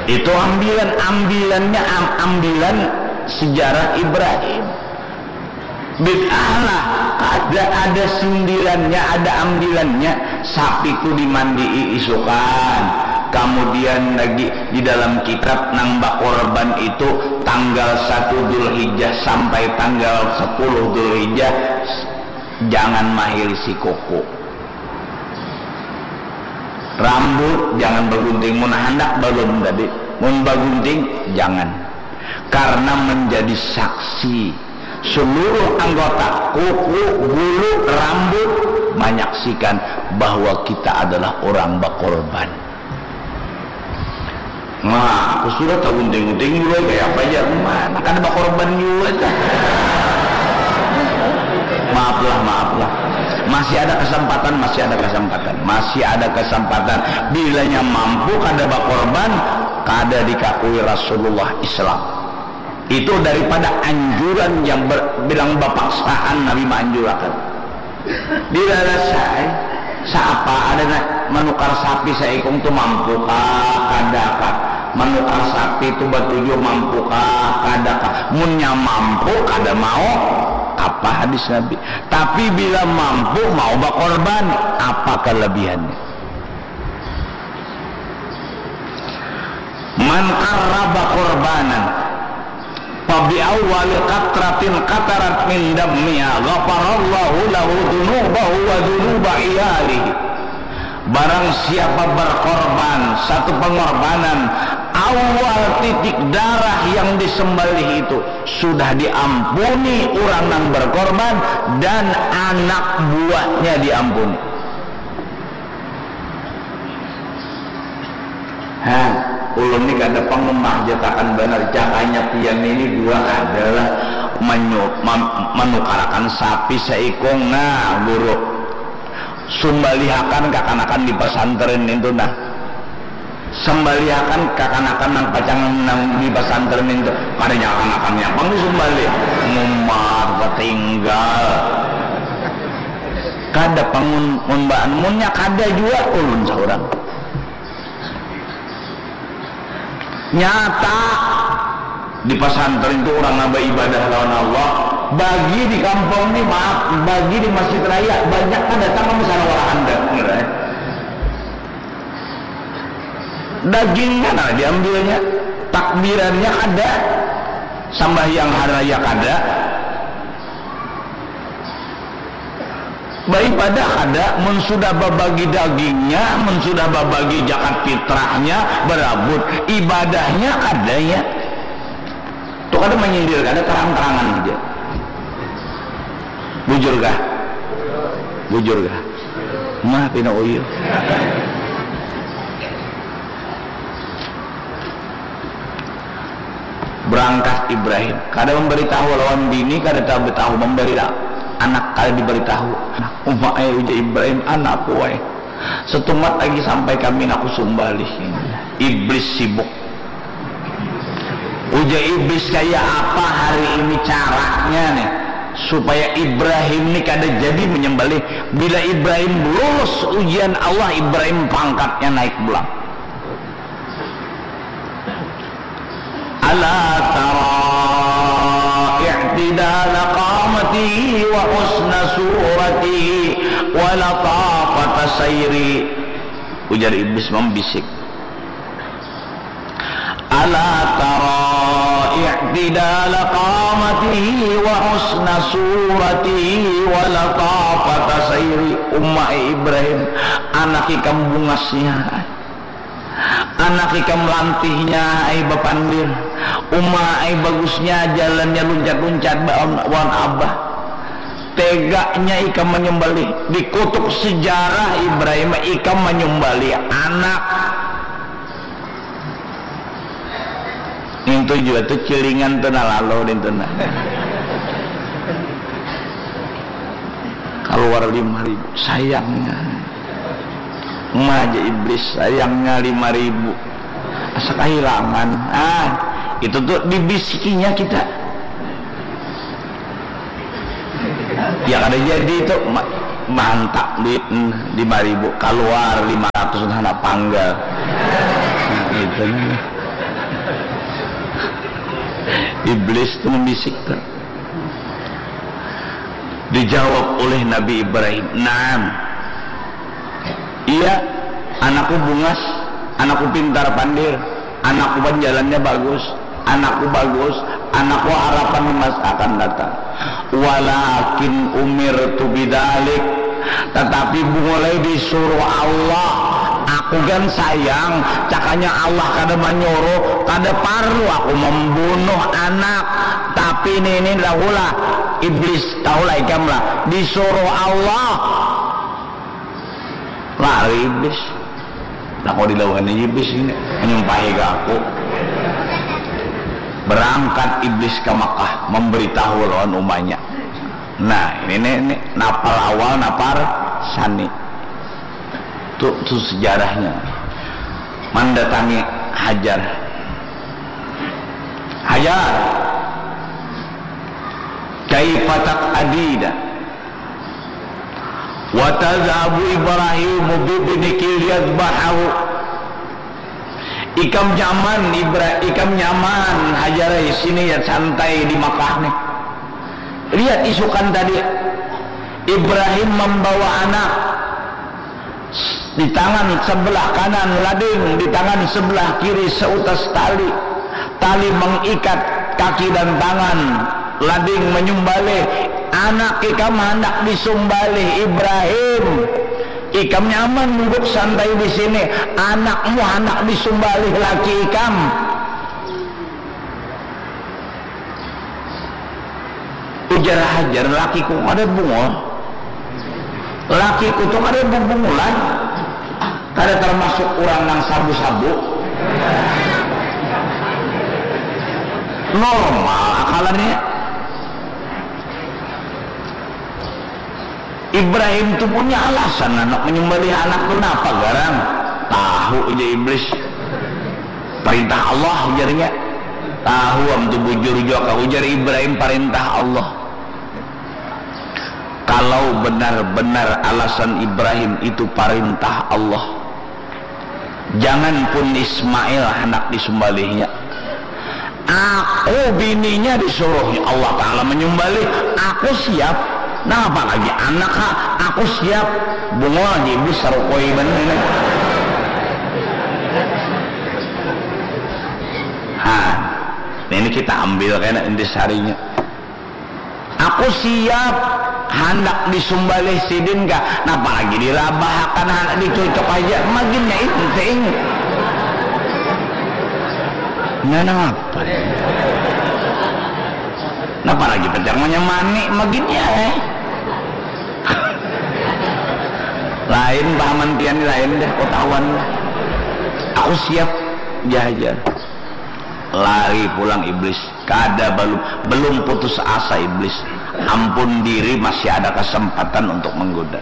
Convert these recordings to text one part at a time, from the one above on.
Itu ambilan sejarah Ibrahim. Bid'ah lah, ada sindirannya, ada ambilannya. Sapi itu dimandii isukan, kemudian lagi di dalam kitab nambah korban itu tanggal 1 Dzulhijjah sampai tanggal 10 Dzulhijjah jangan mahilisi kuku, rambut jangan bergunting, mun hendak belum tadi, mun bergunting jangan, karena menjadi saksi seluruh anggota kuku, bulu, rambut menyaksikan bahwa kita adalah orang berkorban. Nah, aku sudah tak gunting-gunting juga kayak apa aja, mana kan berkorban juga. Maaflah. Masih ada kesempatan. Bilanya mampu kada berkorban, kada dikakui Rasulullah Islam. Itu daripada anjuran yang bilang bapaksaan Nabi menganjurkan. Bila saya siapa ada menukar sapi seikung tu mampukah kadakah, menukar sapi itu batujuh mampukah kadakah, munnya mampu kada mau apa hadis Nabi. Tapi bila mampu mau berkorban, apa kelebihannya? Man qarraba korbanan fabi awwali qatratin qatarat min dammiha ghafarallahu lahu dunubahu wa dunuba iyalihi. Barang siapa berkorban satu pengorbanan, awal titik darah yang disembelih itu sudah diampuni orang yang berkorban dan anak buahnya diampuni. Ulun ini kada pengemah jatakan benar caranya pian ini dua adalah menukarkan sapi seikung. Nah guru sumbalihakan kakanakan di pesantren itu nah, sembalihakan kakanakan nang pacangan nang di pesantren itu kada kakanakannya pang disumbali ngumar ketinggal kada pangun munbaan munnya kada juga ulun seorang. Nyata di pesantren itu orang nambah ibadah lawan Allah. Bagi di kampung ini maaf, bagi di masjid raya banyak kan datang ke misalnya orang anda, dagingnya nah diambilnya, takbirannya ada, sambahyang hari raya ada, beribadah ada, mensudah berbagi dagingnya, mensudah berbagi zakat fitrahnya, berabut ibadahnya ada ya. Tuh ada menyindir, ada terang-terangan aja. Bujur gah? Mah pina uyu. Berangkat Ibrahim, kada memberitahu lawan bini, kada tahu memberi anak, kada diberitahu. Umat uja Ibrahim anakku wae. Setumat lagi sampai kami aku sumbali. Iblis sibuk. Uja iblis kayak apa hari ini caranya nih supaya Ibrahim ini kada jadi menyembelih. Bila Ibrahim lulus ujian Allah, Ibrahim pangkatnya naik bulan. Ala tara i'tidal qamatihi wa husna suratihi wa latafata sayri. Ujar iblis membisik, ala tara i'tidal qamatihi wa husna suratihi wa latafata sayri. Ummah Ibrahim, anak ikam bungasnya, anak ikam lantihnya, ai bapandir. Ummah ai bagusnya jalannya luncat-luncat wan abah. Tegaknya ikam menyembelih, dikutuk sejarah Ibrahim ikam menyembelih anak. Itu juga tuh cilingan tuh nalalo itu nah. Keluar 5.000 sayangnya. Maja iblis sayangnya 5.000. Asa kehilangan. Itu tuh dibisikinya kita. Ya kada jadi itu mantap duit 5.000 keluar 500 anak panggal. Nah, itu Iblis itu membisikkan. Dijawab oleh Nabi Ibrahim, "Naam. Iya, anakku bungas, anakku pintar pandir, anakku jalannya bagus, anakku bagus, anakku harapan masa akan datang. Walakin umirtu bidzalik, tetapi mulai disuruh Allah, aku kan sayang, cakanya Allah kada menyuruh, kada perlu aku membunuh anak, tapi ini lahulah iblis tahulah ikam lah, disuruh Allah lari iblis. Nah kau dilawan iblis ini menyumpahi ke aku. Berangkat iblis ke Makkah memberitahu lawan umatnya. Nah ini napar awal napar sani. Itu sejarahnya. Mendatangi Hajar. Hajar, kaifa taqadida wa tadhabu Ibrahim bibniki liyadbahu. Ikam nyaman Hajar sini ya, santai di Makkah nih. Lihat isukan tadi, Ibrahim membawa anak, di tangan sebelah kanan lading, di tangan sebelah kiri seutas tali. Tali mengikat kaki dan tangan, lading menyumbalih. Anak ikam hendak disumbalih Ibrahim. Ikam nyaman duduk santai di sini, anakmu hendak disumbalih laki ikam. Ujar Hajar, lakiku ada bunga, lakiku tuh ada bungulan, kada termasuk orang yang sabu-sabu. Normal akalannya. Ibrahim itu punya alasan anak menyembelih anak, kenapa garang? Tahu aja iblis. Perintah Allah ujarnya. Tahu am tu bujur juga ujar Ibrahim perintah Allah. Kalau benar-benar alasan Ibrahim itu perintah Allah, jangan pun Ismail anak disembelihnya. Aku bininya disuruh Allah Ta'ala menyembelih, aku siap. Nah apa lagi anak aku siap. Bunga lagi iblis sarukoi bener ini. Ini kita ambil kayaknya intisarinya. Aku siap hendak disembelih sidin kah? Nah apa lagi dirabahkan hendak dicocok aja maginnya itu ting. Nah apa? Napa lagi pencangnya manik maginnya lain pahaman tian lain deh kotawan. Aku siap jajar. Lari pulang iblis. Kada belum putus asa iblis. Ampun diri masih ada kesempatan untuk menggoda.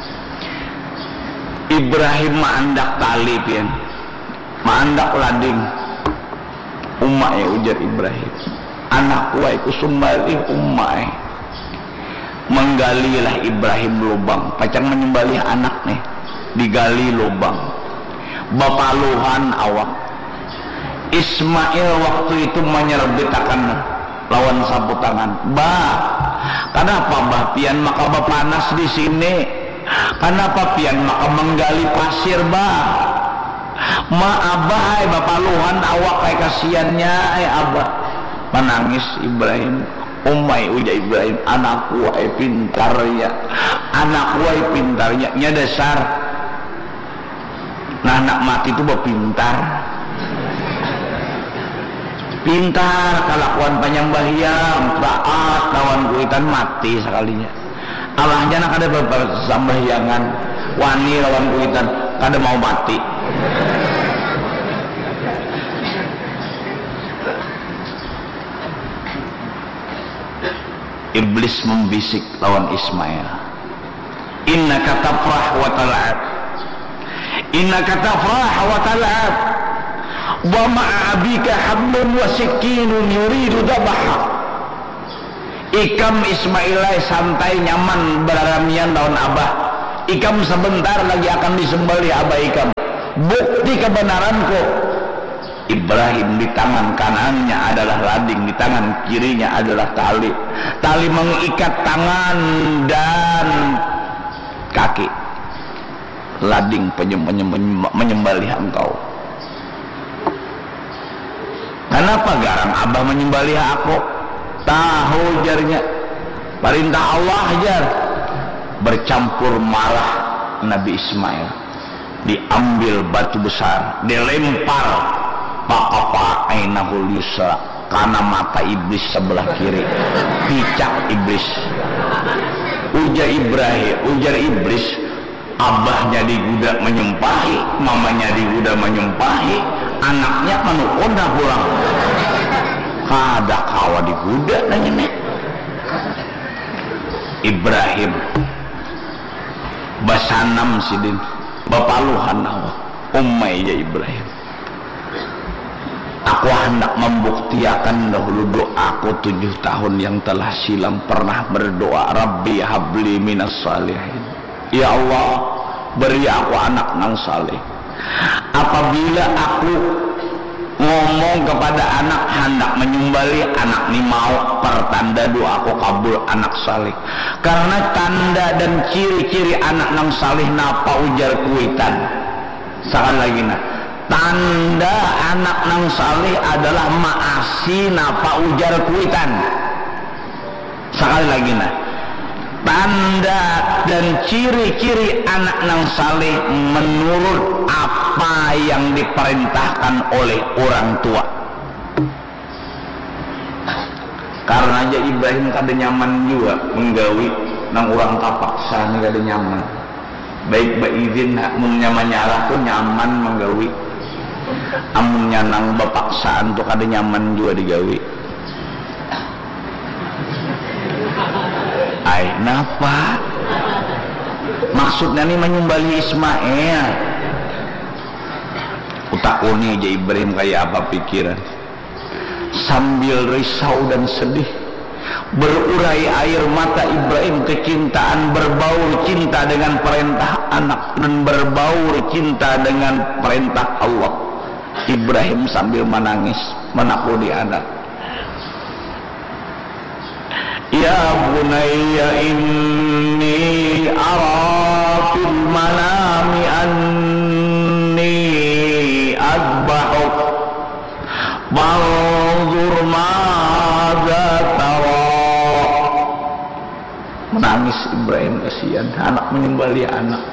Ibrahim maandak tali pian, maandak lading. Umma ya ujar Ibrahim, anakku aku sumbalih umma. Menggalilah Ibrahim lubang, pacang menyembelih anak nih, digali lubang. Bapak luhan awak. Ismail waktu itu menyerbitakan lawan sapu tangan. Bah, kenapa bah pian maka panas di sini? Kenapa pian maka menggali pasir bah? Ma abah bapak luhan awak kayak kasiannya abah. Menangis Ibrahim. Umay uja Ibrahim, anakku ay pintarnya, anakku ay pintarnya. Nya dasar nah anak mati itu berpintar, pintar kelakuan panyambahyang taat lawan kuitan mati sekalinya. Allah jangan kada bersambahyangan wani lawan kuitan kada mau mati. Iblis membisik lawan Ismail, innaka tafrah wa tal'ab, innaka tafrah wa tal'ab wa ma'abika hablun wa sikinun yuridu dabaha. Ikam Ismailai santai nyaman beraramian lawan abah. Ikam sebentar lagi akan disembelih abah ikam. Bukti kebenaranku Ibrahim di tangan kanannya adalah lading, di tangan kirinya adalah tali. Tali mengikat tangan dan kaki. Lading menyembelih engkau. Kenapa garang abah menyembelih aku? Tahu jarnya perintah Allah jar. Bercampur marah Nabi Ismail, diambil batu besar, dilempar faqafa ainahul yusra, karena mata iblis sebelah kiri, picak iblis. Ujar iblis, abahnya digudak menyumpahi, mamanya digudak menyumpahi, anaknya manukonda pulang. Kada kawa digudak nanya Ibrahim basanam sidin bapaluhan awak ummai ya Ibrahim. Aku hendak membuktikan dahulu doaku 7 tahun yang telah silam, pernah berdoa, Rabbi habli minas salihin, ya Allah beri aku anak nang saleh. Apabila aku ngomong kepada anak hendak menyembelih, anak ni mau, pertanda doaku kabul anak saleh. Karena tanda dan ciri-ciri anak nang saleh napa ujar kuitan. Sekali lagi nah, tanda anak nang saleh adalah maasi napa ujar kuitan. Sekali lagi nah, tanda dan ciri-ciri anak nang saleh menurut apa yang diperintahkan oleh orang tua. Karena aja Ibrahim kada nyaman juga menggawi nang orang kapaksa ni kada nyaman. Baik izin mun nyaman nyarah tu nyaman menggawi. Amun nang bapaksaan tu kada nyaman juga digawi. Ai napa? Maksudnya ni menyembelih Ismail. Utakuni aja Ibrahim kayak apa pikiran. Sambil risau dan sedih, berurai air mata Ibrahim, kecintaan berbaur cinta dengan perintah anak dan berbaur cinta dengan perintah Allah. Ibrahim sambil menangis menakuni anak. Ya bunayya inni ara fil manami anni azbahuk fanzur madza tara. Menangis Ibrahim, kasihan anak menyembelih anak.